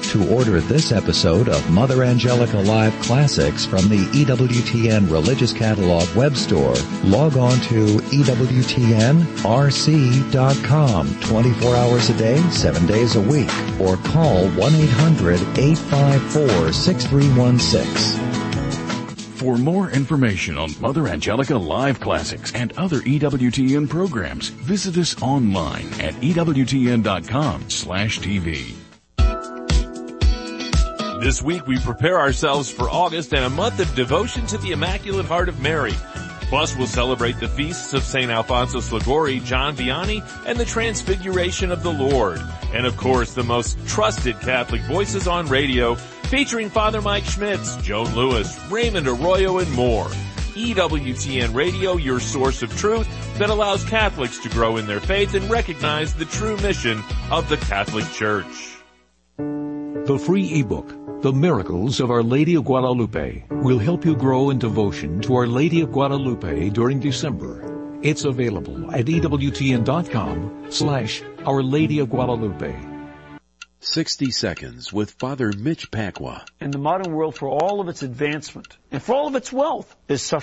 To order this episode of Mother Angelica Live Classics from the EWTN Religious Catalog web store, log on to EWTNRC.com 24 hours a day, 7 days a week, or call 1-800-854-6316. For more information on Mother Angelica Live Classics and other EWTN programs, visit us online at EWTN.com/TV. This week we prepare ourselves for August and a month of devotion to the Immaculate Heart of Mary. Plus we'll celebrate the feasts of St. Alphonsus Liguori, John Vianney, and the Transfiguration of the Lord. And of course the most trusted Catholic voices on radio, featuring Father Mike Schmitz, Joan Lewis, Raymond Arroyo, and more. EWTN Radio, your source of truth that allows Catholics to grow in their faith and recognize the true mission of the Catholic Church. The free ebook, The Miracles of Our Lady of Guadalupe, will help you grow in devotion to Our Lady of Guadalupe during December. It's available at EWTN.com/Our Lady of Guadalupe. 60 Seconds with Father Mitch Pacwa. And the modern world, for all of its advancement and for all of its wealth, is suffering.